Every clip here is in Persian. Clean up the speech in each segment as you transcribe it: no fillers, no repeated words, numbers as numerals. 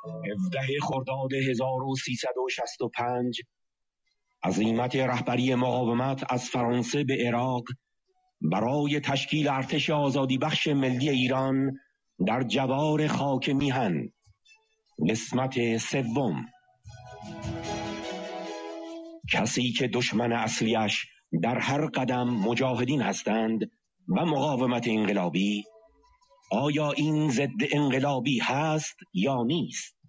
17 خرداد 1365 عزیمت رهبری مقاومت از فرانسه به عراق برای تشکیل ارتش آزادی بخش ملی ایران در جوار خاک میهن. قسمت سوم. کسی که دشمن اصلیش در هر قدم مجاهدین هستند و مقاومت انقلابی، آیا این ضد انقلابی هست یا نیست؟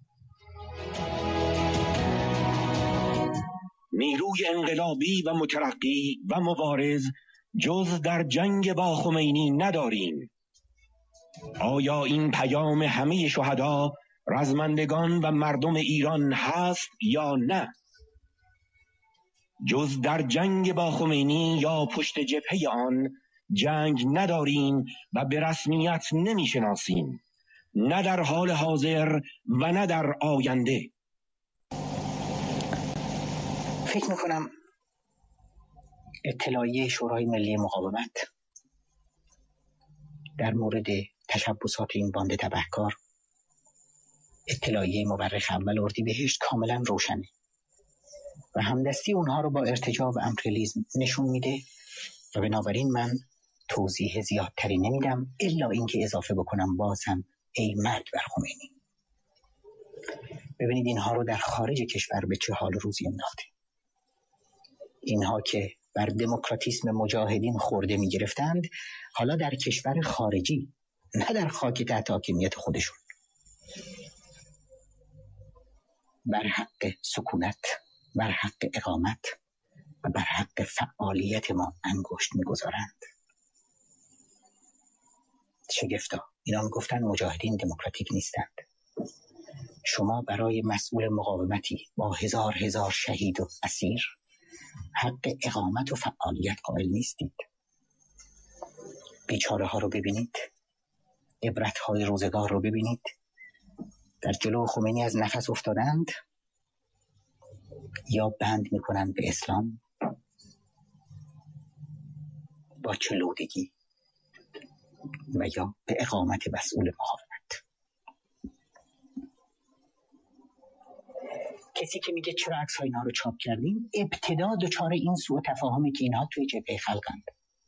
نیروی انقلابی و مترقی و مبارز جز در جنگ با خمینی نداریم. آیا این پیام همه شهدا، رزمندگان و مردم ایران هست یا نه؟ جز در جنگ با خمینی یا پشت جبهه آن جنگ نداریم و به رسمیت نمیشناسیم، نه در حال حاضر و نه در آینده. فکر میکنم اطلاعیه شورای ملی مقاومت در مورد تشبسات این باند تبهکار، اطلاعیه مورخ اول اردیبهشت، کاملا روشنه و همدستی اونها رو با ارتجاع و امپریالیسم نشون میده و بنابراین من توضیح زیادتری نمیدم الا اینکه اضافه بکنم بازم ای مرگ بر خمینی. ببینید اینها رو در خارج کشور به چه حال روزی انداخته. اینها که بر دموکراتیسم مجاهدین خورده می گرفتند، حالا در کشور خارجی، نه در خاک تحت حاکمیت خودشون، بر حق سکونت، بر حق اقامت و بر حق فعالیت ما انگشت می گذارند. شگفتا. اینا می گفتن مجاهدین دموکراتیک نیستند. شما برای مسئول مقاومتی با هزار شهید و اسیر حق اقامت و فعالیت قائل نیستید. بیچاره ها رو ببینید، عبرت های روزگار رو ببینید. در جلو خمینی از نفس افتادند یا بند میکنند به اسلام، با چه لودگی، و یا به اقامت مسئول مقاومت. کسی که میگه چرا عکس‌های اینا رو چاپ کردیم، ابتدا دچار این سوء تفاهمی که اینها توی جبهه خلقند.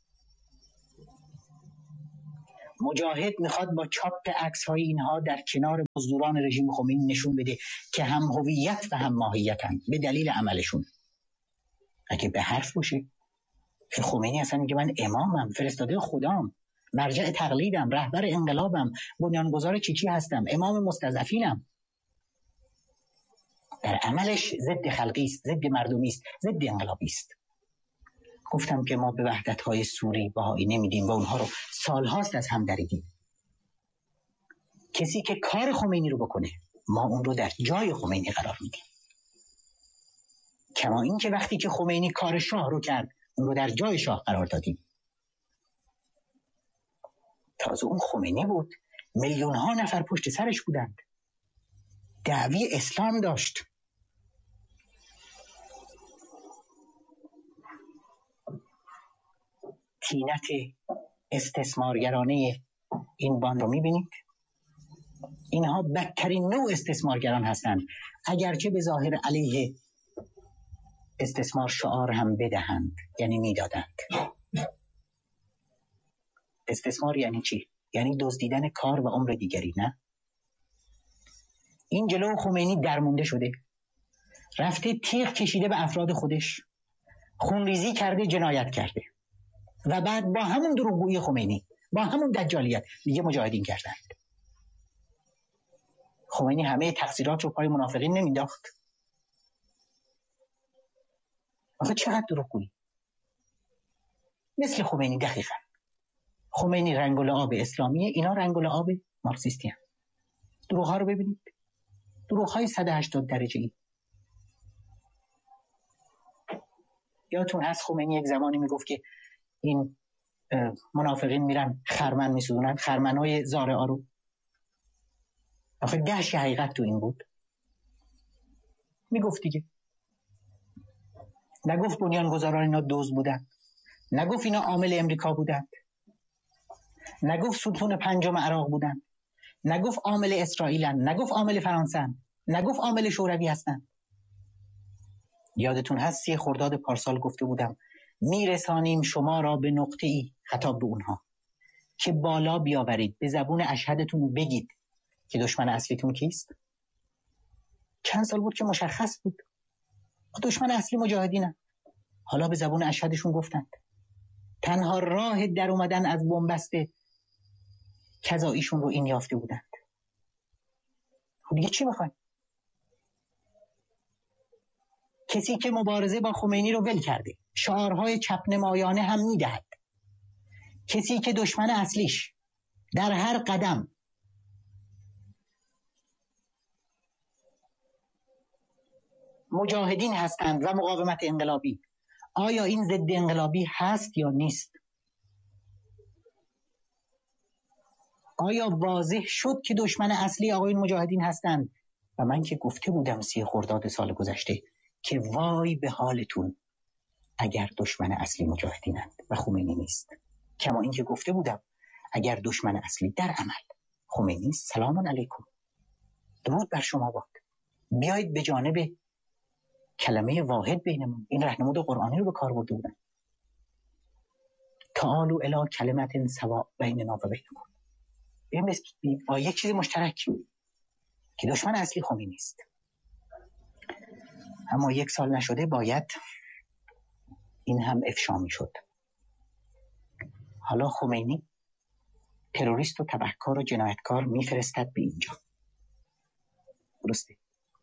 مجاهد میخواد با چاپ عکس‌های اینها در کنار مزدوران رژیم خمینی نشون بده که هم هویت و هم ماهیتن به دلیل عملشون. اگه به حرف باشه که خمینی اصلا میگه من امامم، فرستاده خدام، مرجع تقلیدم، رهبر انقلابم، بنیانگذار چیچی هستم، امام مستضعفینم، در عملش ضد خلقی است، ضد مردمی است، ضد انقلابی است. گفتم که ما به وحدت‌های سوری بهایی نمیدیم و اونها رو سالهاست از هم دریدیم. کسی که کار خمینی رو بکنه ما اون رو در جای خمینی قرار میدیم، کما این که وقتی که خمینی کار شاه رو کرد اون رو در جای شاه قرار دادیم. تازه اون خمینی بود، میلیون ها نفر پشت سرش بودند، دعوی اسلام داشت. تینت استثمارگرانه این باند رو میبینید. اینها بدترین نوع استثمارگران هستند، اگرچه به ظاهر علیه استثمار شعار هم بدهند، یعنی میدادند. استثمار یعنی چی؟ یعنی دزدیدن کار و عمر دیگری، نه؟ این جلو خمینی درمونده شده، رفته تیغ کشیده به افراد خودش، خونریزی کرده، جنایت کرده و بعد با همون دروغگویی خمینی، با همون دجالیت دیگه مجاهدین کردند. خمینی همه تقصیرات رو پای منافقین نمینداخت. آخه چقدر دروغگویی. مثل خمینی دقیقاً. خمینی رنگ و لعاب اسلامیه، اینا رنگ و لعاب مارکسیستی هستند. دروغ ها رو ببینید، دروغ های 180 درجه‌ای. یادتون هست خمینی یک زمانی میگفت که این منافقین میرن خرمن میسوزونن، خرمنای زارعا رو. آخه دهش حقیقت تو این بود. میگفت دیگه، نگفت بنیانگذاران اینا دزد بودن، نگفت اینا عامل امریکا بودن، نگفت ستون پنجم عراق بودن، نگفت عامل اسرائیلن، نگفت عامل فرانسن، نگفت عامل شوروی هستن. یادتون هست 3 خرداد پارسال گفته بودم میرسانیم شما را به نقطه‌ای، خطاب به اونها، که بالا بیاورید، به زبون اشهدتون بگید که دشمن اصلیتون کیست. چند سال بود که مشخص بود دشمن اصلی مجاهدینن. حالا به زبون اشهدشون گفتند. تنها راه در اومدن از بنبست کذاییشون رو این یافته بودند. خب دیگه چی میخواین؟ کسی که مبارزه با خمینی رو ول کرده، شعارهای چپ نمایانه هم میدهد، کسی که دشمن اصلیش در هر قدم مجاهدین هستند و مقاومت انقلابی، آیا این ضد انقلابی هست یا نیست؟ آیا واضح شد که دشمن اصلی آقایون مجاهدین هستند؟ و من که گفته بودم 3 خرداد سال گذشته که وای به حالتون اگر دشمن اصلی مجاهدینند و خمینی نیست. کما این که گفته بودم اگر دشمن اصلی در عمل خمینی، سلام علیکم، درود بر شما باد، بیایید به جانب کلمه واحد بینمون. این راهنمود قرآنی رو به کار برده بودن. تعالوا الی کلمة سواء بیننا و بینکم، با یک چیز مشترک که دشمن اصلی خمینی است. اما 1 سال نشده باید این هم افشا می شد. حالا خمینی تروریست و تبهکار و جنایتکار میفرستد به اینجا، درسته؟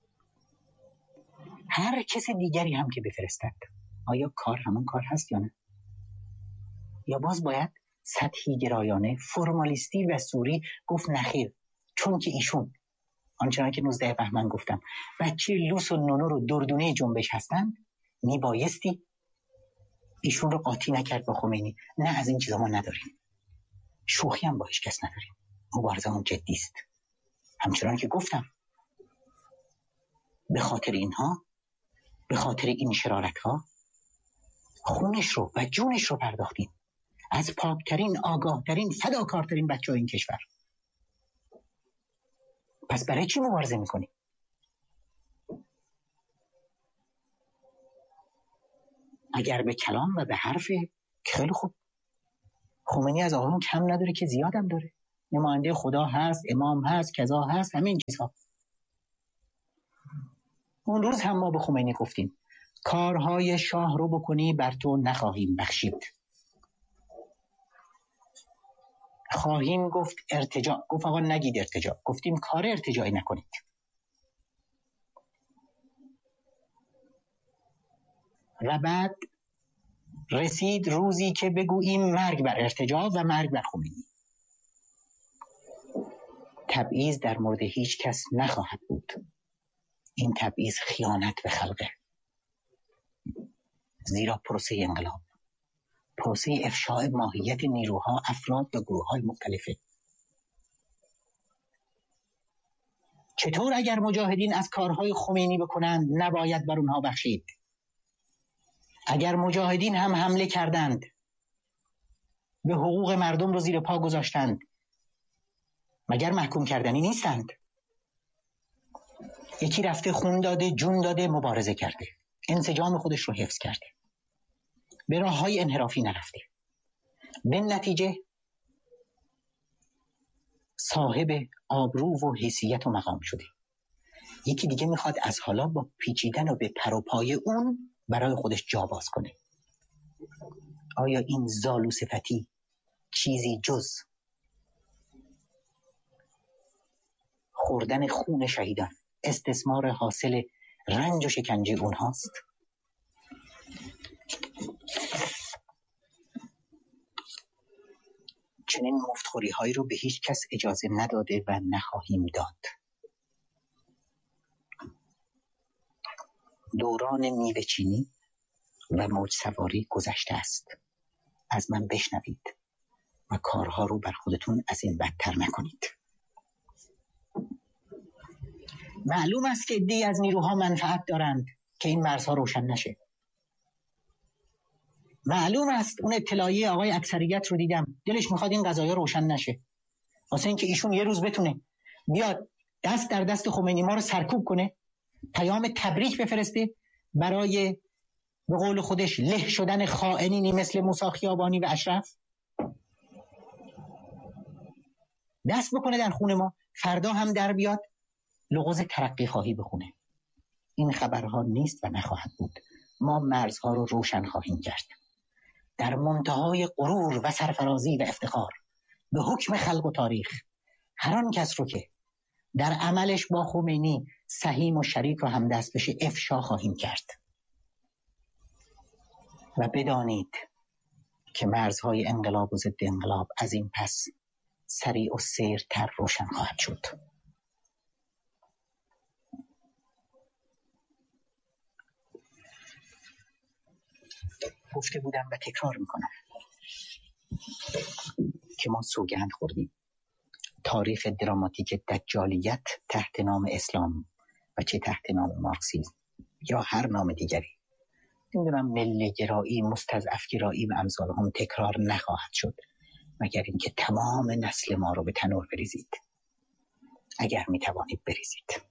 هر کس دیگری هم که بفرستد، آیا کار همون کار هست یا نه؟ یا باز باید سطحی گرایانه فرمالیستی و سوری گفت نخیر، چون که ایشون آنچنان که 19 بهمن گفتم بچه لوس و نونو رو دردونه جنبش هستند، میبایستی ایشون رو قاطی نکرد با خمینی. نه، از این چیزا ما نداریم، شوخی هم با هیچ کس نداریم، مبارزه هم جدی است. همچنان که گفتم به خاطر اینها، به خاطر این شرارت ها خونش رو و جونش رو پرداختیم از پاکترین، آگاهترین، فداکارترین بچه های این کشور. پس برای چی مبارزه میکنیم؟ اگر به کلام و به حرف، خیلی خوب، خمینی از آقایون کم نداره که زیادم داره، نماینده خدا هست، امام هست، کذا هست، همین چیزها. اون روز هم ما به خمینی گفتیم کارهای شاه رو بکنی بر تو نخواهیم بخشید. خواهیم گفت ارتجاع، گفت آقا نگید ارتجاع، گفتیم کار ارتجاعی نکنید. و بعد رسید روزی که بگوییم مرگ بر ارتجاع و مرگ بر خمینی. تبعیض در مورد هیچ کس نخواهد بود. این تبعیض خیانت به خلقه. زیرا پروسه انقلاب، پروسه افشاء ماهیت نیروها، افراد و گروه‌های مختلفه. چطور اگر مجاهدین از کارهای خمینی بکنند نباید بر اونها بخشید؟ اگر مجاهدین هم حمله کردند، به حقوق مردم رو زیر پا گذاشتند، مگر محکوم کردنی نیستند؟ یکی رفته خون داده، جون داده، مبارزه کرده، انسجام خودش رو حفظ کرده، به راه‌های انحرافی نرفته، به نتیجه صاحب آبرو و حیثیت و مقام شده. یکی دیگه میخواد از حالا با پیچیدن و به پر و پای اون برای خودش جا باز کنه. آیا این زالو صفتی چیزی جز خوردن خون شهیدان، استثمار حاصل رنج و شکنجه اونهاست؟ چنین مفتخوری هایی رو به هیچ کس اجازه نداده و نخواهیم داد. دوران میوه چینی و موج سواری گذشته است. از من بشنوید و کارها رو بر خودتون از این بدتر نکنید. معلوم است که عده‌ای از نیروها منفعت دارند که این مرزها روشن نشه. معلوم است اون اطلاعیه آقای اکثریت رو دیدم، دلش میخواد این قضایا روشن نشه، واسه اینکه ایشون یه روز بتونه بیاد دست در دست خمینی ما رو سرکوب کنه، پیام تبریک بفرسته برای به قول خودش له شدن خائنینی مثل موسی خیابانی و اشرف، دست بکنه در خون ما، فردا هم در بیاد لغز ترقی خواهی بخونه. این خبرها نیست و نخواهد بود. ما مرزها رو روشن خواهیم کرد. در منتهای غرور و سرفرازی و افتخار به حکم خلق و تاریخ هر آن کس رو که در عملش با خمینی سهیم و شریک و همدست بشه افشا خواهیم کرد. و بدانید که مرزهای انقلاب و ضد انقلاب از این پس سریع و سیرتر روشن خواهد شد. گفته بودم و تکرار میکنم که ما سوگند خوردیم تاریخ دراماتیک دجالیت تحت نام اسلام و چه تحت نام مارکسیسم یا هر نام دیگری، نمیدونم ملی گرایی، مستضعف گرایی و امثال هم تکرار نخواهد شد مگر اینکه تمام نسل ما رو به تنور بریزید. اگر میتوانید بریزید.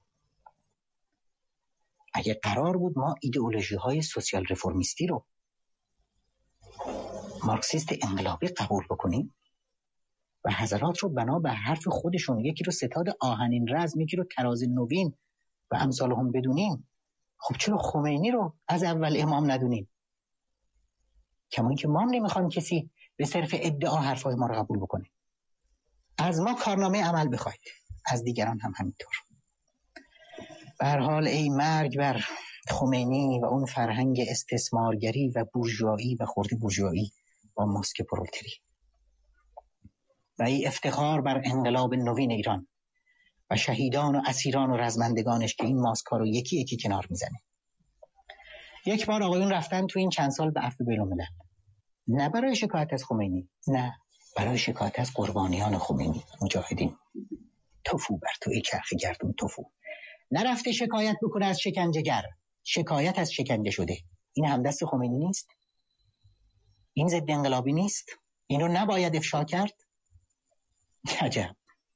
اگه قرار بود ما ایدئولوژی های سوسیال رفرمیستی رو مارکسیست انقلابی قبول بکنیم و حضرات رو بنا به حرف خودشون، یکی رو ستاد آهنین رزم، یکی رو تراز نوین و امثال هم بدونیم، خب چرا خمینی رو از اول امام ندونیم؟ کما اینکه ما هم نمیخوایم کسی به صرف ادعا حرفای ما رو قبول بکنه. از ما کارنامه عمل بخواید، از دیگران هم همینطور. به هر حال ای مرگ بر خمینی و اون فرهنگ استثمارگری و بورژوایی و خرد بورژوایی با ماسک پرولتری، و ای افتخار بر انقلاب نوین ایران و شهیدان و اسیران و رزمندگانش که این ماسک‌ها رو یکی یکی کنار میزنه. یک بار آقایون رفتن تو این چند سال به عفو بین‌الملل، نه برای شکایت از خمینی، نه برای شکایت از قربانیان خمینی، مجاهدین. توفو بر تو ای چرخ گردون توفو. نرفته شکایت بکنه از شکنجهگر، شکایت از شکنجه شده. این همدست خمینی نیست؟ این ضد انقلابی نیست؟ این رو نباید افشا کرد؟ عجب.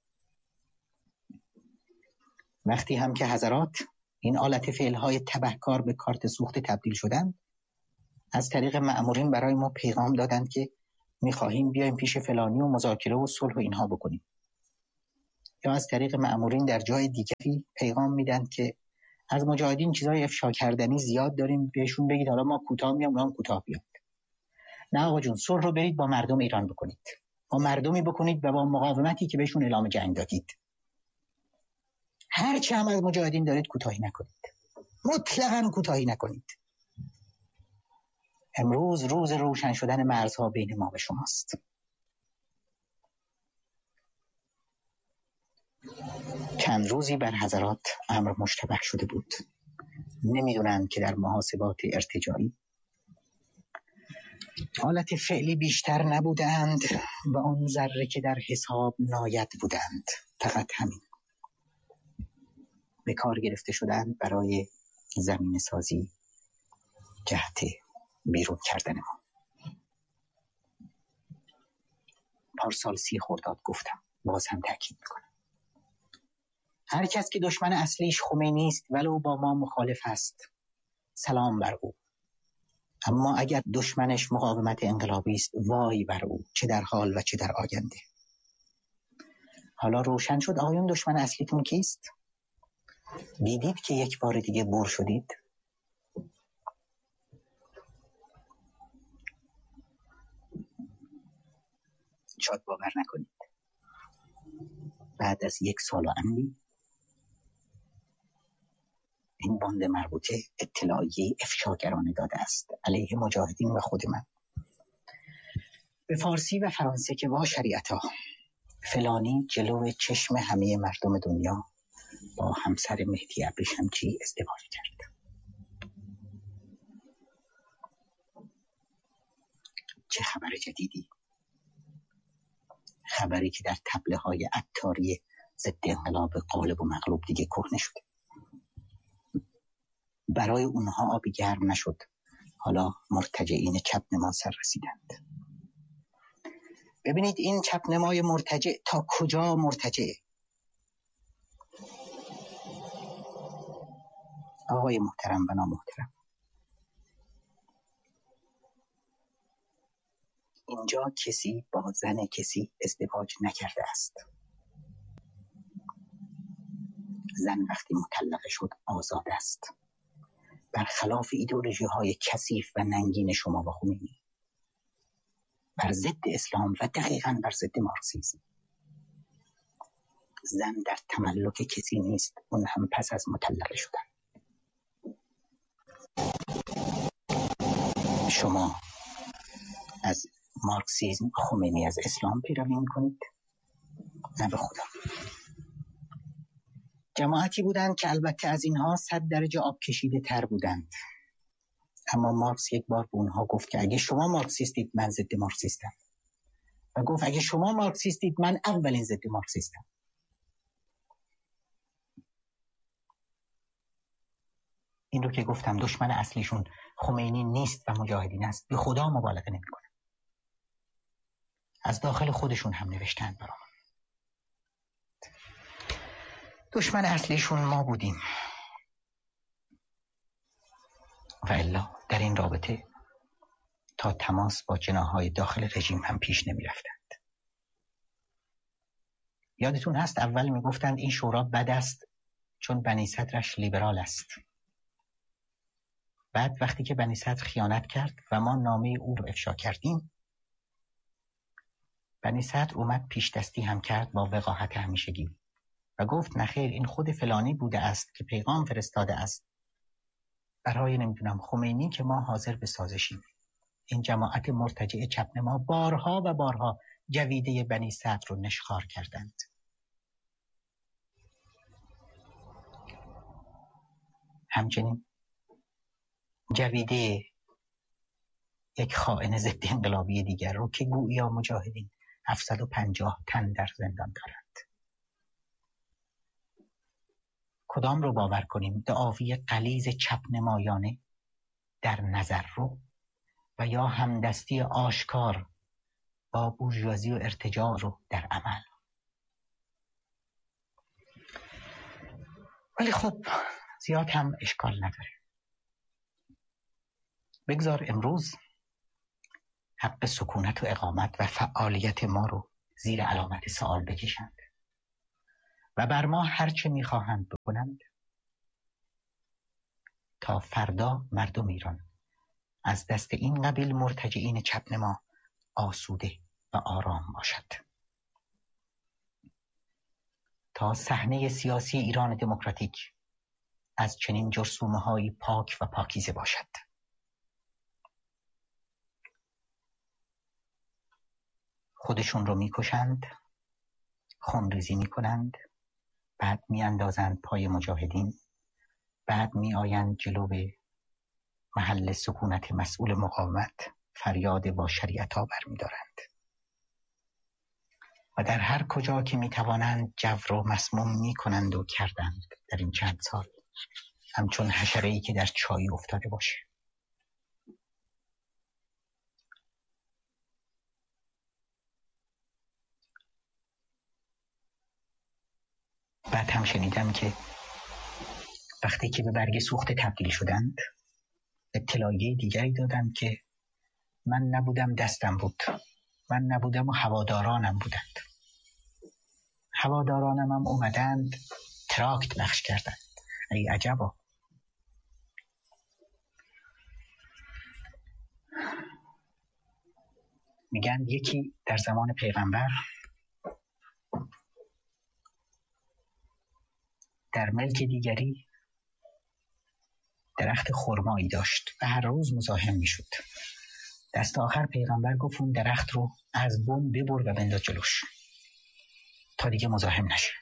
وقتی هم که حضرات این آلت فعلهای تبهکار به کارت سوخت تبدیل شدن، از طریق مأمورین برای ما پیغام دادند که می‌خواهیم بیایم پیش فلانی و مذاکره و صلح و اینها بکنیم، یا از طریق مأمورین در جای دیگری پیغام میدن که از مجاهدین چیزای افشا کردنی زیاد داریم، بهشون بگید حالا ما کوتاه میام، اونها کوتاه بیاد. نه آقا جون، صلح رو برید با مردم ایران بکنید، با مردمی بکنید و با مقاومتی که بهشون اعلام جنگ دادید. هر چه هم از مجاهدین دارید کوتاهی نکنید، مطلقاً کوتاهی نکنید. امروز روز روشن شدن مرزها بین ما و شماست. چند روزی بر حضرات امر مشتبه شده بود، نمیدونن که در محاسبات ارتجاعی حالت فعلی بیشتر نبودند و اون ذره که در حساب ناید بودند. فقط همین. به کار گرفته شدند برای زمین سازی جهت بیرون کردن ما. پارسال 30 خرداد گفتم، باز هم تاکید میکنم، هر کس که دشمن اصلیش خمینی است ولو با ما مخالف است، سلام بر او. اما اگر دشمنش مقاومت انقلابی است، وای بر او، چه در حال و چه در آینده. حالا روشن شد آقایون دشمن اصلیتون کیست؟ دیدید که یک بار دیگه بور شدید؟ شاید باور نکنید، بعد از 1 سال و اندی این باند مربوطه اطلاعیه افشاگرانه داده است علیه مجاهدین و خود من به فارسی و فرانسه که با شریعتا فلانی جلو چشم همه مردم دنیا با همسر مهدی ابریشمچی ازدواج کرد. چه خبر جدیدی؟ خبری که در تبله های عطاری ضد انقلاب غالب و مغلوب دیگه کهنه شده. برای اونها آبی گرم نشد. حالا مرتجعین چپنما سر رسیدند. ببینید این چپنمای مرتجع تا کجا مرتجعه. آقای محترم و نامحترم، اینجا کسی با زن کسی ازدواج نکرده است. زن وقتی مطلقه شد آزاد است، برخلاف ایدئولوژی‌های کثیف و ننگین شما و خمینی، بر ضد اسلام و دقیقاً بر ضد مارکسیسم. زن در تملک کسی نیست، اون هم پس از مطلقه شدن. شما از مارکسیسم، خمینی از اسلام پیروی میکنید؟ نه به خدا. جماعتی بودند که البته از اینها 100 درجه آب کشیده تر بودند، اما مارکس یک بار به اونها گفت که اگه شما مارکسیستید من ضد مارکسیستم، و گفت اگه شما مارکسیستید من اولین ضد مارکسیستم. این رو که گفتم دشمن اصلیشون خمینی نیست و مجاهدین است، به خدا مبالغه نمی‌کنم. از داخل خودشون هم نوشتند برام. دشمن اصلیشون ما بودیم و الا در این رابطه تا تماس با جناح‌های داخل رژیم هم پیش نمی رفتند. یادتون هست اول می گفتند این شورا بد است چون بنی صدرش لیبرال است. بعد وقتی که بنی صدر خیانت کرد و ما نامه او رو افشا کردیم، بنی صدر اومد پیش دستی هم کرد با وقاحت همیشگی و گفت نخیر این خود فلانی بوده است که پیغام فرستاده است برای نمیدونم خمینی که ما حاضر به سازشیم. این جماعت مرتجع چپنما بارها و بارها جویده بنی صدر رو نشخوار کردند. همچنین جویده یک خائن ضد انقلابی دیگر رو که گویا مجاهدین 750 تن در زندان دارند. کدام رو باور کنیم؟ دعاوی غلیظ چپنمایانه در نظر رو و یا همدستی آشکار با بورژوازی و ارتجاع رو در عمل؟ ولی خب زیاد هم اشکال نداره. بگذار امروز حق سکونت و اقامت و فعالیت ما رو زیر علامت سوال بکشند و بر ما هرچه میخواهند بکنند تا فردا مردم ایران از دست این قبیل مرتجعین چپنما آسوده و آرام باشد، تا صحنه سیاسی ایران دموکراتیک از چنین جرثومه‌های پاک و پاکیزه باشد. خودشون رو میکشند، خونریزی میکنند، بعد میاندازند پای مجاهدین، بعد میآیند جلو محل سکونت مسئول مقاومت، فریاد با شریعت ها برمیدارند و در هر کجا که میتوانند جو رو مسموم میکنند و کردند در این چند سال، همچون حشره‌ای که در چای افتاده باشه. بعد هم شنیدم که وقتی که به برگ سوخته تبدیل شدند اطلاعیه دیگری دادند که من نبودم دستم بود، من نبودم و هوادارانم بودند. هوادارانم هم اومدند تراکت بخش کردند. ای عجبا. میگن یکی در زمان پیغمبر در ملک دیگری درخت خرمایی داشت و هر روز مزاحم میشد. دست آخر پیغمبر گفت اون درخت رو از بن ببر و بنداز جلوش تا دیگه مزاحم نشه.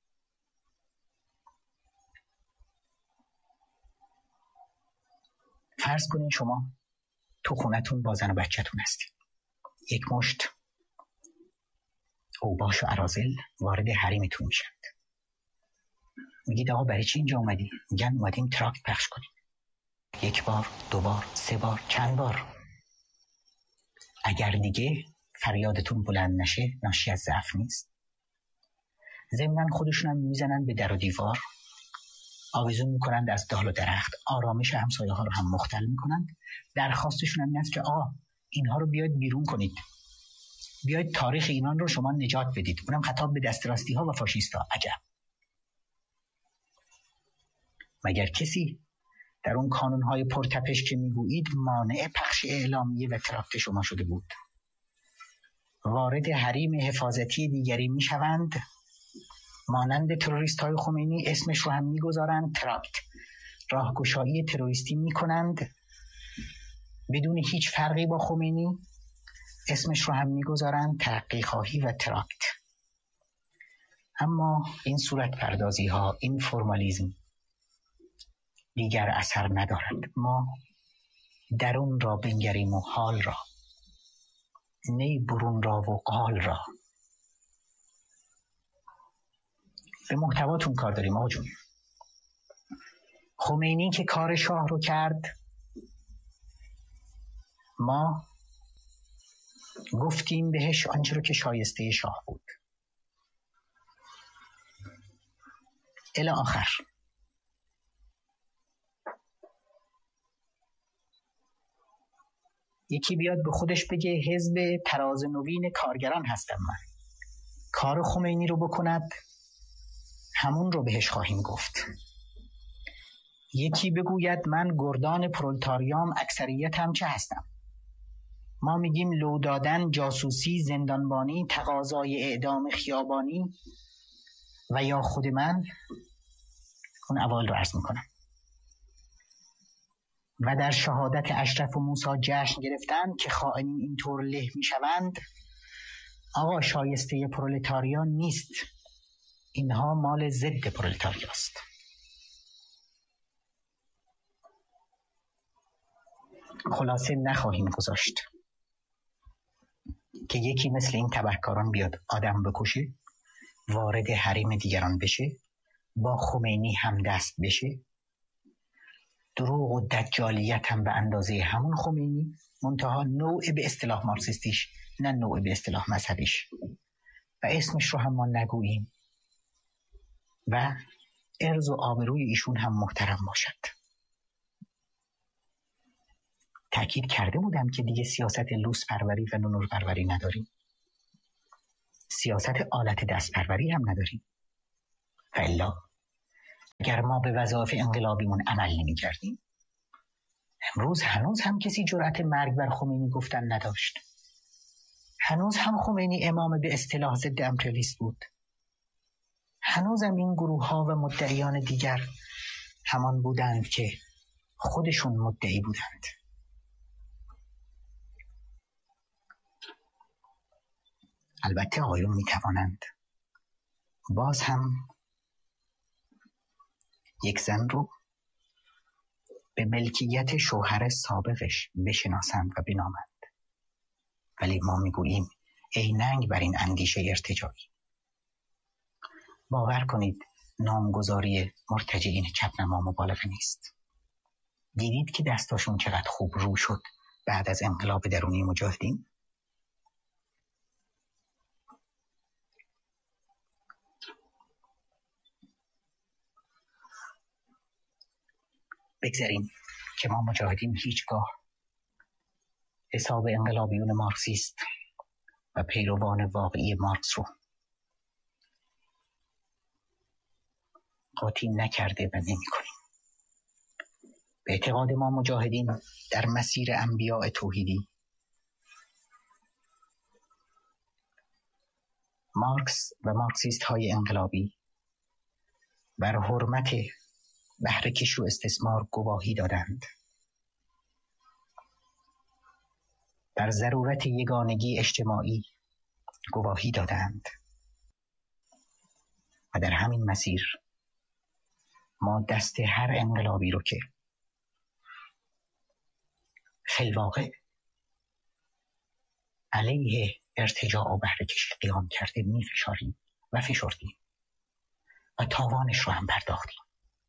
فرض کنین شما تو خونتون با زن و بچه‌تون هستین. یک مشت اوباش و اراذل وارد حریمتون میشند. میگید آقا برای چی اینجا اومدی؟ میگن اومدیم تراکت پخش کنیم. یک بار، دو بار، سه بار، چند بار. اگر دیگه فریادتون بلند نشه ناشی از ضعف نیست. ضمناً خودشون هم میزنن به در و دیوار آویزون میکنند از دال و درخت، آرامش همسایه ها رو هم مختل میکنند. درخواستشون هم این است که اینها رو بیاید بیرون کنید، بیاید تاریخ ایران رو شما نجات بدید. اونم خطاب به دستراستی ها و فاشیستا. عجب، مگر کسی در اون کانونهای پرتپش که میگویید مانع پخش اعلامیه و تراکت شما شده بود؟ وارد حریم حفاظتی دیگری میشوند، مانند تروریست های خمینی اسمش رو هم میگذارند تراکت، راهگشایی تروریستی میکنند بدون هیچ فرقی با خمینی، اسمش رو هم میگذارند ترقی خواهی و تراکت. اما این صورت پردازی ها، این فرمالیزم دیگر اثر ندارد. ما درون را بنگریم و حال را، نی برون را و قال را. به محتواتون کار داریم آقا جون. خمینی که کار شاه رو کرد، ما گفتیم بهش آنچه رو که شایسته شاه بود الی آخر. یکی بیاد به خودش بگه حزب تراز نوین کارگران هستم من، کار خمینی رو بکند، همون رو بهش خواهیم گفت. یکی بگوید من گردان پرولتاریام اکثریتم چه هستم، ما میگیم لو دادن، جاسوسی، زندانبانی، تقاضای اعدام خیابانی و یا خود من. اون اول رو عرض میکنم. و در شهادت اشرف و موسی جشن گرفتن که خائنین اینطور له میشوند. آقا شایسته پرولتاریان نیست، اینها مال ضد پرولتاریاست. خلاصه نخواهیم گذاشت که یکی مثل این تبهکاران بیاد آدم بکشه، وارد حریم دیگران بشه، با خمینی هم دست بشه، دروغ و دجالیت هم به اندازه همون خمینی، منتها نوع به اصطلاح مارکسیستیش نه نوع به اصطلاح مذهبیش، و اسمش رو هم ما نگوییم و عرض و آبروی ایشون هم محترم باشد. تأکید کرده بودم که دیگه سیاست لوس پروری و نونور پروری نداریم، سیاست آلت دست پروری هم نداریم. فالا اگر ما به وظایف انقلابیمون عمل نمی کردیم، امروز هنوز هم کسی جرأت مرگ بر خمینی گفتن نداشت. هنوز هم خمینی امام به اصطلاح ضد امپریالیست بود. هنوز هم این گروه ها و مدعیان دیگر همان بودند که خودشون مدعی بودند. البته آقایون می توانند باز هم یک زن رو به ملکیت شوهر سابقش بشناسند و بنامند، ولی ما میگوییم ای ننگ بر این اندیشه ارتجاعی. باور کنید نامگذاری مرتجعین چپنما مبالغه نیست. دیدید که دستاشون چقدر خوب رو شد بعد از انقلاب درونی مجاهدین؟ بگذاریم که ما مجاهدین هیچگاه حساب انقلابیون مارکسیست و پیروان واقعی مارکس رو قاطی نکرده و نمی کنیم. به اعتقاد ما مجاهدین در مسیر انبیاء توحیدی، مارکس و مارکسیست های انقلابی بر حرمت بهره کشی و استثمار گواهی دادند، بر ضرورت یگانگی اجتماعی گواهی دادند و در همین مسیر ما دست هر انقلابی رو که خلواقع علیه ارتجاع و بهره کشی قیام کرده می فشاریم و فشردیم و تاوانش رو هم پرداختیم.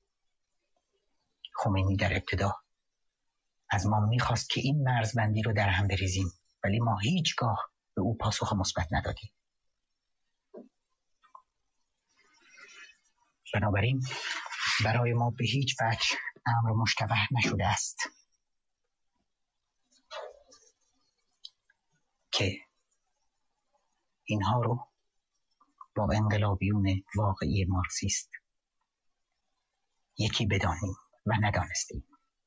خمینی در ابتدا از ما میخواست که این مرزبندی رو در هم بریزیم، ولی ما هیچگاه به او پاسخ مثبت ندادیم. بنابراین برای ما به هیچ وجه امر مشتبه نشده است که اینها رو با انقلابیون واقعی مارکسیست یکی بدانیم و ندانستیم.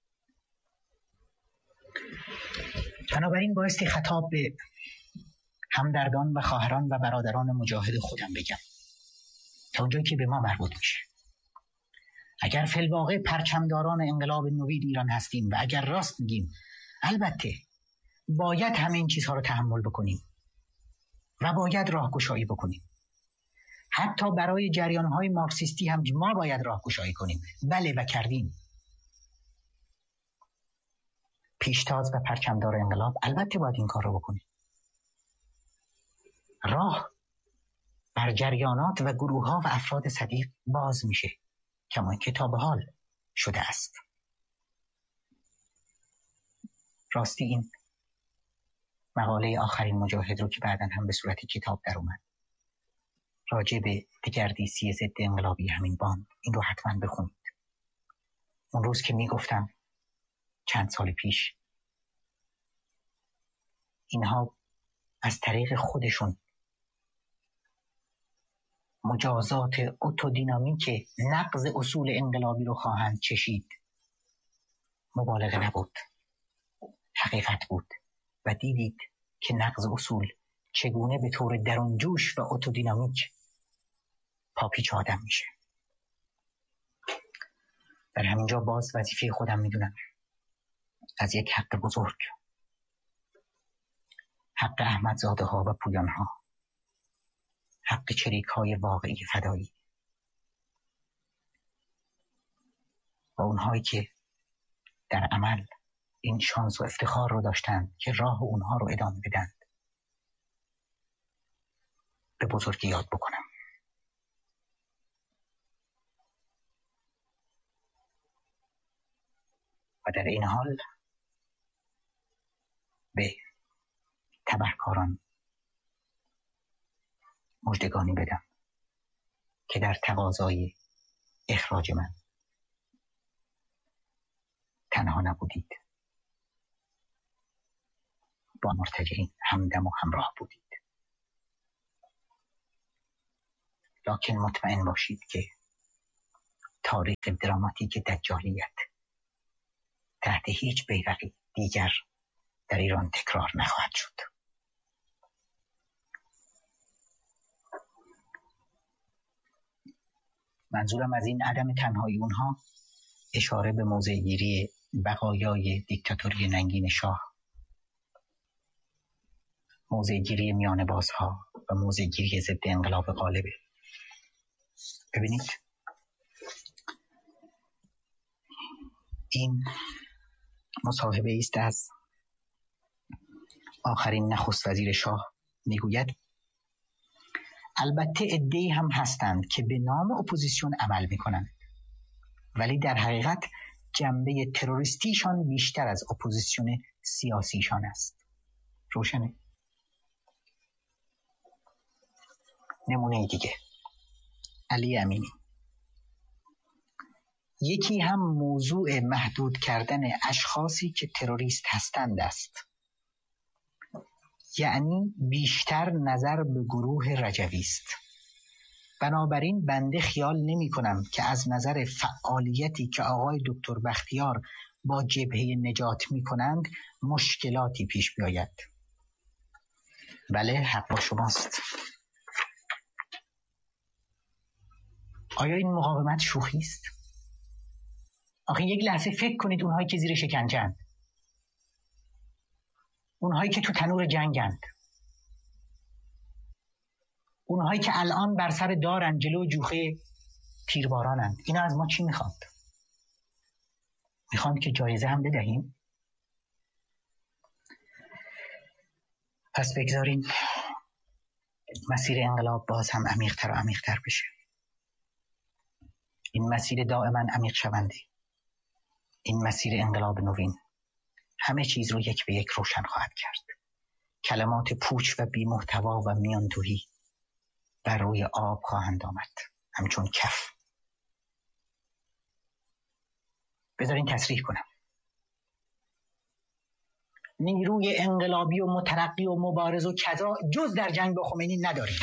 بنابراین بایستی خطاب به همدردان و خواهران و برادران مجاهد خودم بگم تا اونجایی که به ما مربوط میشه. اگر فی الواقع پرچمداران انقلاب نوید ایران هستیم و اگر راست میگیم، البته باید همه این چیزها رو تحمل بکنیم و باید راهگشایی بکنیم. حتی برای جریان‌های مارکسیستی هم ما باید راهگشایی کنیم. بله و کردیم. پیشتاز و پرچمدار انقلاب البته باید این کار رو بکنیم. راه بر جریانات و گروه‌ها و افراد صدیق باز میشه، کما که تا به حال شده است. راستی این مقاله آخرین مجاهد رو که بعداً هم به صورت کتاب در اومد راجع به دگردیسی ضد انقلابی همین باند، این رو حتما بخونید. اون روز که میگفتم چند سال پیش اینها از طریق خودشون مجازات اتودینامیک نقض اصول انقلابی رو خواهند چشید، مبالغه نبود، حقیقت بود و دیدید که نقض اصول چگونه به طور درونجوش و اتودینامیک پاپیچ آدم میشه. در همینجا باز وظیفه خودم میدونم از یک حق بزرگ، حق احمدزاده ها و پویان ها، حق چریک های واقعی فدایی و اونهایی که در عمل این شانس و افتخار رو داشتند که راه اونها رو ادامه بدند، به بزرگی یاد بکنم. و در این حال به تبهکاران مژدگانی بدم که در تقاضای اخراج من تنها نبودید، با مرتجعین همدم و همراه بودید. لکن مطمئن باشید که تاریخ دراماتیک دجالیت تحت هیچ بیرقی دیگر در ایران تکرار نخواهد شد. منظورم از این عدم تنهایی اونها اشاره به موضع‌گیری بقایای دیکتاتوری ننگین شاه، موضع‌گیری میانه بازها و موضع‌گیری ضد انقلاب غالبه. ببینید این مصاحبه است از آخرین نخست وزیر شاه. میگوید البته عده‌ای هم هستند که به نام اپوزیسیون عمل میکنند، ولی در حقیقت جنبه تروریستیشان بیشتر از اپوزیسیون سیاسیشان است. روشنه؟ نمونه دیگه علی امینی. یکی هم موضوع محدود کردن اشخاصی که تروریست هستند است، یعنی بیشتر نظر به گروه رجوی است. بنابراین بنده خیال نمی کنم که از نظر فعالیتی که آقای دکتر بختیار با جبهه نجات می کنند مشکلاتی پیش بیاید. بله، حق با شماست. آیا این مقاومت شوخی است؟ آخه یک لحظه فکر کنید اونهایی که زیر شکنجه‌اند، اونهایی که تو تنور جنگند، اونهایی که الان بر سر دارن جلو جوخه تیربارانند، اینا از ما چی میخواد؟ میخوان که جایزه هم بدهیم؟ پس بگذارین مسیر انقلاب باز هم عمیق‌تر و عمیق‌تر بشه. این مسیر دائما عمیق شونده، این مسیر انقلاب نوین همه چیز رو یک به یک روشن خواهد کرد. کلمات پوچ و بی محتوا و میانتوهی بر روی آب خواهند آمد همچون کف. بذارین تصریح کنم. نیروی انقلابی و مترقی و مبارز و کذا جز در جنگ با خمینی نداریم.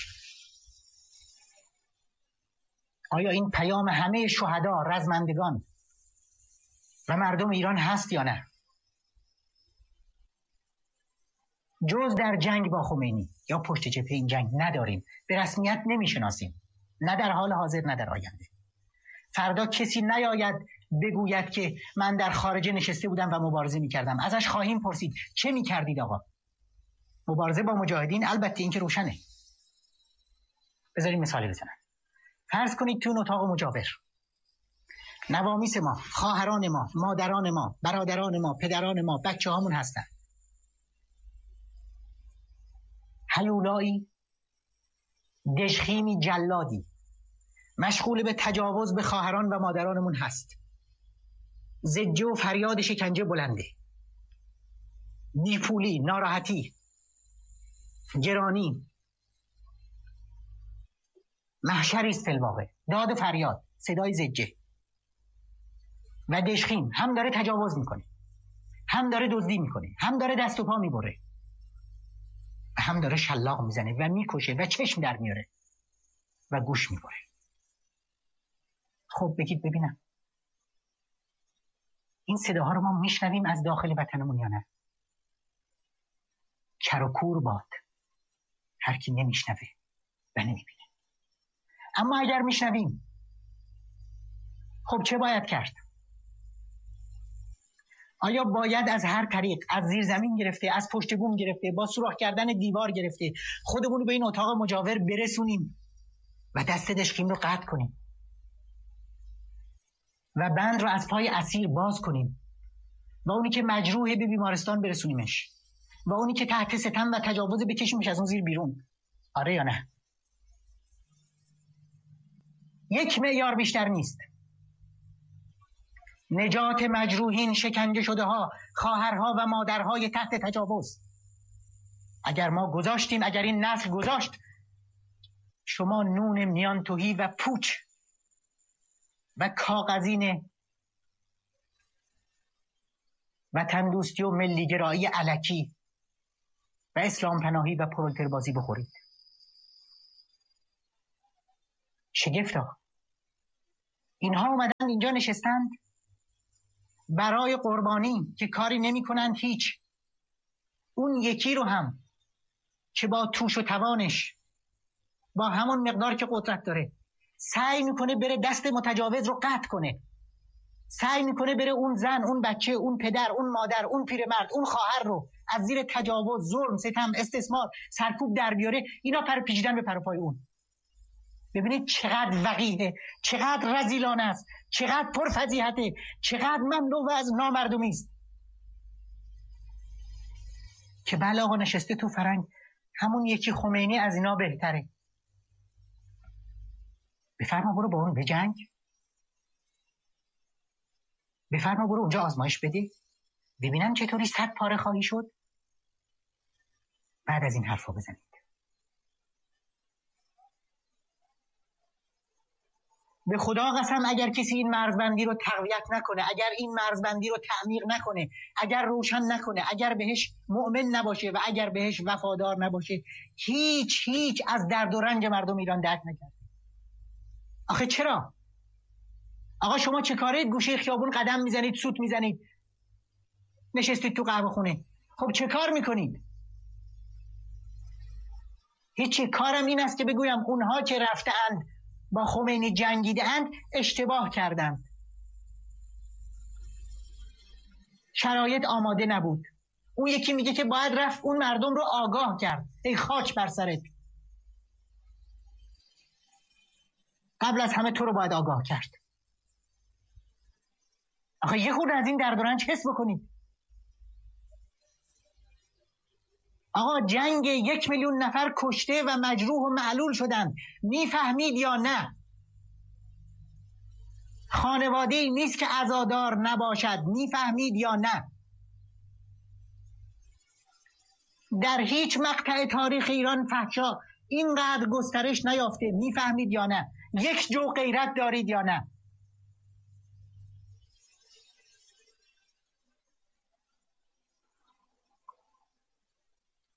آیا این پیام همه شهدا، رزمندگان و مردم ایران هست یا نه؟ جز در جنگ با خمینی یا پشت جبهه این جنگ نداریم، به رسمیت نمیشناسیم، نه در حال حاضر نه در آینده. فردا کسی نیاید بگوید که من در خارج نشسته بودم و مبارزه میکردم. ازش خواهیم پرسید چه میکردید آقا؟ مبارزه با مجاهدین البته این که روشنه. بذارید مثالی بزنم. فرض کنید تو اون اتاق مجاور نوامیس ما، خواهران ما، مادران ما، برادران ما، پدران ما، بچه هامون هستن. هیولایی، دژخیمی، جلادی مشغول به تجاوز به خواهران و مادرانمون هست. زجه و فریاد شکنجه بلنده، بیپولی، ناراحتی، گرانی، محشری است فی الواقع، داد و فریاد، صدای زجه. و دژخیم هم داره تجاوز میکنه، هم داره دزدی میکنه، هم داره دست و پا میبره، هم داره شلاق میزنه و میکشه و چشم در میاره و گوش میبره. خب بگید ببینم این صداها رو ما میشنویم از داخل وطنمون یا نه؟ کر و کور باد هر کی نمیشنوه و نمیبینه. اما اگر میشنویم خب چه باید کرد؟ آیا باید از هر طریق، از زیر زمین گرفته، از پشت بوم گرفته، با سوراخ کردن دیوار گرفته خودمون رو به این اتاق مجاور برسونیم و دست دژخیم رو قطع کنیم و بند رو از پای اسیر باز کنیم و اونی که مجروحه به بیمارستان برسونیمش و اونی که تحت ستم و تجاوز بکشیمش از اون زیر بیرون؟ آره یا نه؟ یک معیار بیشتر نیست. نجات مجروحین، شکنجه شده ها، خواهرها و مادرهای تحت تجاوز. اگر ما گذاشتیم، اگر این نسل گذاشت، شما نون میان تهی و پوچ و کاغذین وطن دوستی و ملیگرایی الکی و اسلام پناهی و پرولتر بازی بخورید. شگفتا. اینها اومدن اینجا نشستند برای قربانی که کاری نمی کنند هیچ. اون یکی رو هم که با توش و توانش با همون مقدار که قدرت داره سعی میکنه بره دست متجاوز رو قطع کنه، سعی میکنه بره اون زن، اون بچه، اون پدر، اون مادر، اون پیرمرد، اون خواهر رو از زیر تجاوز، ظلم، ستم، استثمار، سرکوب در بیاره. اینا پر پیچیدن به پروپای اون. ببینید چقدر وقیحه، چقدر رذیلانه است، چقدر پرفضیحته، چقدر مملو از نامردمی است که بله آقا نشسته تو فرنگ همون یکی خمینی از اینا بهتره. بفرما برو با اون به جنگ، بفرما برو اونجا آزمایش بده ببینم چطوری 100 پاره خواهی شد. بعد از این حرفا بزنید. به خدا قسم اگر کسی این مرزبندی رو تقویت نکنه، اگر این مرزبندی رو تعمیق نکنه، اگر روشن نکنه، اگر بهش مؤمن نباشه و اگر بهش وفادار نباشه، هیچ از درد و رنج مردم ایران درک نکرده. آخه چرا؟ آقا شما چه کاره گوشه خیابون قدم میزنید، سوت میزنید، نشستید تو قهوه خونه؟ خب چه کار میکنید؟ هیچی. کارم این است که بگویم اونها که رفتند با خمینی جنگیدند اشتباه کردند. شرایط آماده نبود. اون یکی میگه که باید رفت اون مردم رو آگاه کرد. ای خاک بر سرت. قبل از همه تو رو باید آگاه کرد. آخه یه خورده از این درد و رنج حس بکنید. آقا جنگ 1 میلیون نفر کشته و مجروح و معلول شدن. میفهمید یا نه؟ خانواده‌ای نیست که عزادار نباشد. میفهمید یا نه؟ در هیچ مقطع تاریخ ایران فحشا اینقدر گسترش نیافته. میفهمید یا نه؟ یک جو غیرت دارید یا نه؟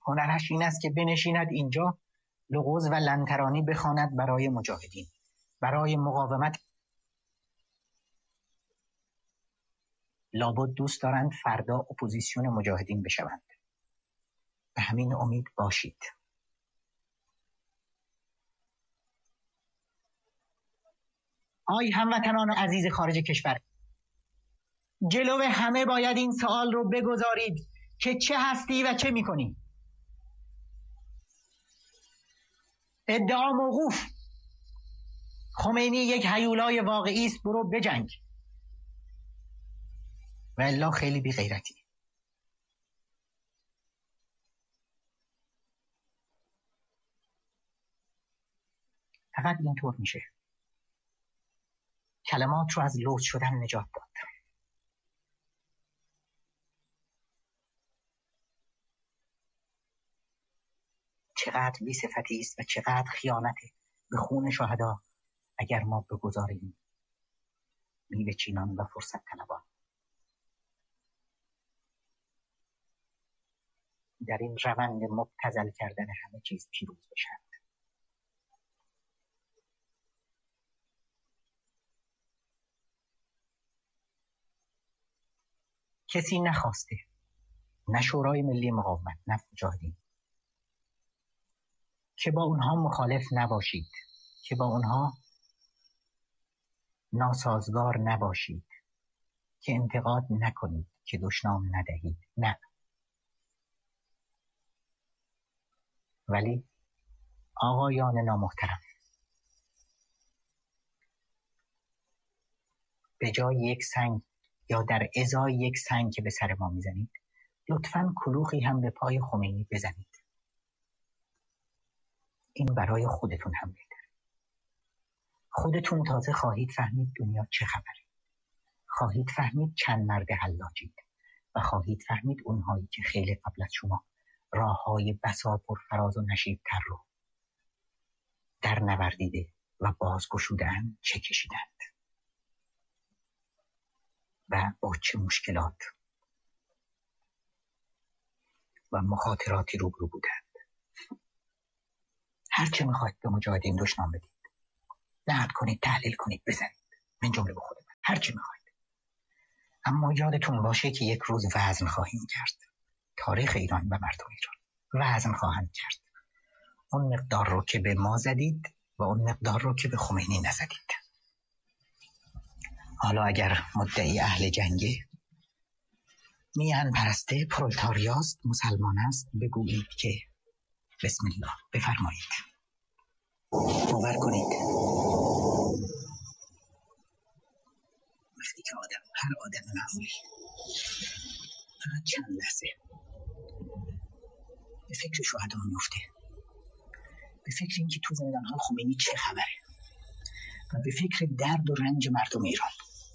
هنرش این است که بنشیند اینجا لغز و لنترانی بخواند برای مجاهدین، برای مقاومت. لابد دوست دارند فردا اپوزیسیون مجاهدین بشوند. به همین امید باشید. آی هموطنان عزیز خارج کشور، جلو همه باید این سوال رو بگذارید که چه هستی و چه میکنی؟ ادعا موقوف. خمینی یک هیولای واقعی است، برو بجنگ. و الا خیلی بی غیرتی. فقط اینطور میشه کلمات رو از لوث شدن نجات داد. چقدر بی‌صفتی است و چقدر خیانته به خون شهدا اگر ما بگذاریم میوه چینان و فرصت طلبان در این روند مبتذل کردن همه چیز پیروز بشند. کسی نخواسته، نه شورای ملی مقاومت نه مجاهدین، که با اونها مخالف نباشید، که با اونها ناسازگار نباشید، که انتقاد نکنید، که دشنام ندهید. نه. ولی آقایان نامحترم، به جای یک سنگ یا در ازای یک سنگ که به سر ما میزنید، لطفاً کلوخی هم به پای خمینی بزنید. این برای خودتون هم بهتره. خودتون تازه خواهید فهمید دنیا چه خبره. خواهید فهمید چند مرد حلاجید و خواهید فهمید اونهایی که خیلی قبل از شما راههای بسا پر فراز و نشیب‌تر رو در نوردیده و بازگشوده‌اند چه کشیدند و با چه مشکلات و مخاطراتی روبرو بودند. هرچه میخواید به مجاهدین دشنام بدید، نقد کنید، تحلیل کنید، بزنید، من جمله به خود من، هرچه میخواید. اما یادتون باشه که یک روز وزن خواهیم کرد. تاریخ ایران و مردم ایران وزن خواهند کرد. اون مقدار رو که به ما زدید و اون مقدار رو که به خمینی نزدید. حالا اگر مدعی اهل جنگه، میهن پرسته، پرولتاریاست، مسلمان است، بگویید که بسم الله، بفرمایید. باور کنید وقتی که هر آدم معمولی فقط چند لحظه به فکر شهدا میفته، به فکر اینکه تو زندان‌ها خمینی چه خبره و به فکر درد و رنج مردم ایران،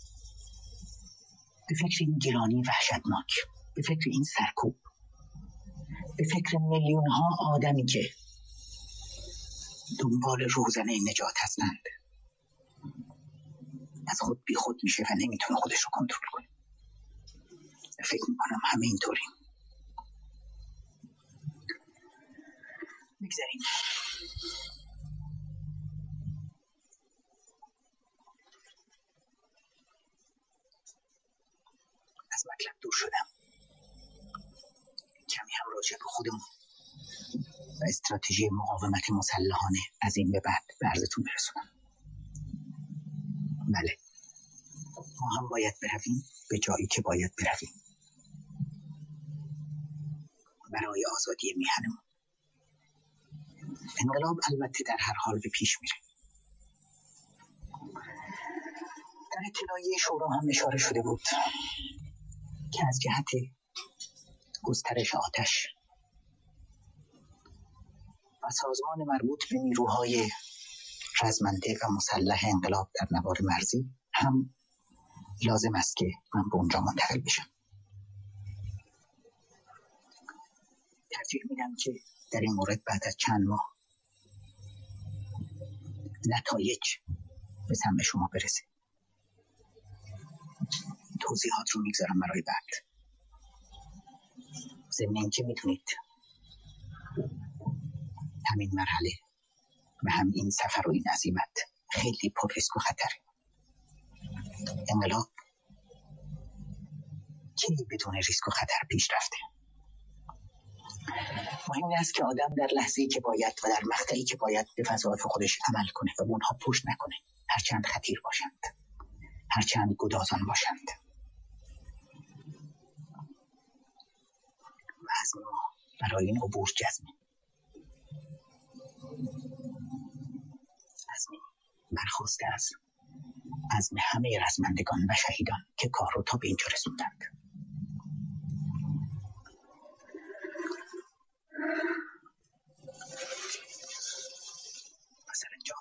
به فکر این گرانی وحشتناک، به فکر این سرکوب، به فکر میلیون‌ها آدمی که دنبال روزنه نجات هستند، از خود بی خود میشه و نمیتونه خودش رو کنترل کنه. فکر میکنم همه اینطوریم. بگذاریم. از مطلب دور شدم. کمی هم راجع به خودمون و استراتژی مقاومت مسلحانه از این به بعد به عرضتون برسونم. بله، ما هم باید برویم به جایی که باید برویم برای آزادی میهنمون. انقلاب البته در هر حال به پیش میره. در اطلاعیه شورا هم اشاره شده بود که از جهت گسترش آتش و سازمان مربوط به نیروهای رزمنده و مسلح انقلاب در نوار مرزی هم لازم است که من به اونجا منتقل بشم. ترجیح میدم که در این مورد بعد از چند ماه نتایج به سمع شما برسه. توضیحات رو میگذارم برای بعد. ضمن اینکه میتونید همین مرحله و هم این سفر و این عزیمت خیلی پر ریسک و خطره. انقلاب کی بدون ریسک و خطر پیش رفته؟ مهم است که آدم در لحظه‌ای که باید و در مقطعی که باید به وظایف خودش عمل کنه و اونها پشت نکنه، هرچند خطیر باشند، هرچند گدازان باشند. و از ما برای این عبور جزمه، عزمی برخواسته از عزم همه رزمندگان و شهیدان که کار رو تا به اینجا رسوندند. سرانجام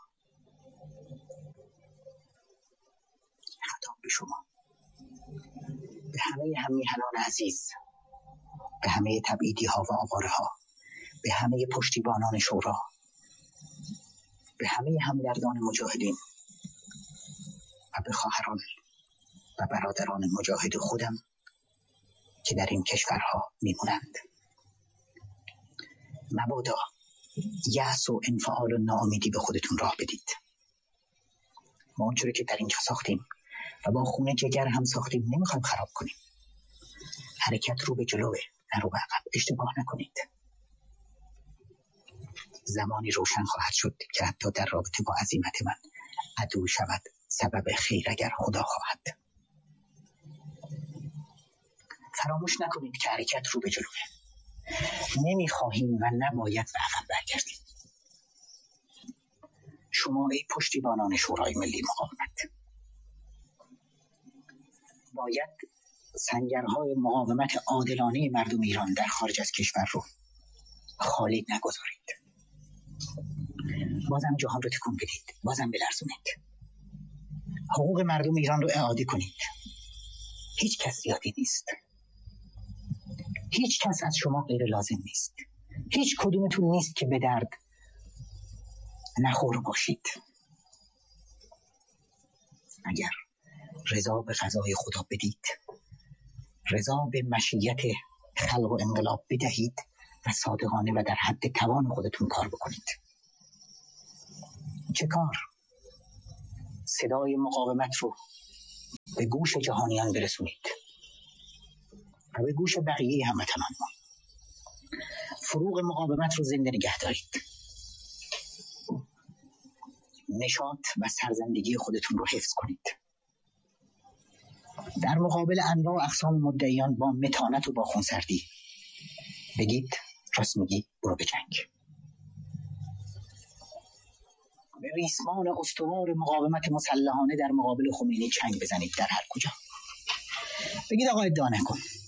خطاب به شما، به همه هم‌میهنان عزیز، به همه تبعیدی ها و آواره ها، به همه پشتیبانان شورا، به همه همدردان مجاهدین و به خواهران و برادران مجاهد خودم که در این کشورها میمونند. مبادا یأس و انفعال و ناامیدی به خودتون راه بدید. ما اونجوری که در اینجا ساختیم و با خون جگر هم ساختیم نمیخوایم خراب کنیم. حرکت رو به جلوه، نه رو به عقب. اشتباه نکنید. زمانی روشن خواهد شد که حتی در رابطه با عزیمت من عدو شود سبب خیر اگر خدا خواهد. فراموش نکنید که حرکت رو به جلوه. نمیخواهیم و نباید به عقب برگردیم. شما ای پشتیبانان شورای ملی مقاومت، باید سنگرهای مقاومت عادلانه مردم ایران در خارج از کشور رو خالی نگذارید. بازم جهان رو تکون بدید، بازم بلرزونید. حقوق مردم ایران رو اعاده کنید. هیچ کس زیادی نیست. هیچ کس از شما غیر لازم نیست. هیچ کدومتون نیست که به درد نخور باشید. اگر رضا به قضای خدا بدید، رضا به مشیت خلق و انقلاب بدهید و صادقانه و در حد توان خودتون کار بکنید. چه کار؟ صدای مقاومت رو به گوش جهانیان برسونید و به گوش بقیه هموطنان ما. فروغ مقاومت رو زنده نگه دارید. نشاط و سرزندگی خودتون رو حفظ کنید. در مقابل انواع و اقسام مدعیان با متانت و با خونسردی بگید راست میگی، برو به جنگ. به ریسمان استوار مقاومت مسلحانه در مقابل خمینی چنگ بزنید در هر کجا. بگید آقا ادعا نکن.